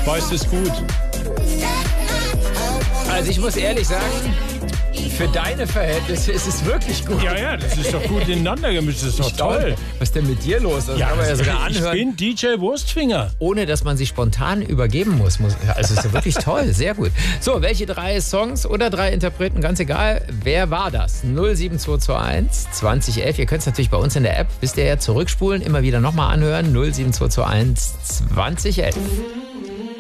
Weißt es gut. Also ich muss ehrlich sagen, für deine Verhältnisse ist es wirklich gut. Ja, das ist doch gut ineinander gemischt. Das ist doch toll. Was ist denn mit dir los? Das kann man ja sogar anhören. Ich bin DJ Wurstfinger. Ohne, dass man sich spontan übergeben muss. Also ist ja wirklich toll, sehr gut. So, welche 3 Songs oder 3 Interpreten, ganz egal, wer war das? 07221 2011. Ihr könnt es natürlich bei uns in der App, wisst ihr ja, zurückspulen, immer wieder nochmal anhören. 07221 2011.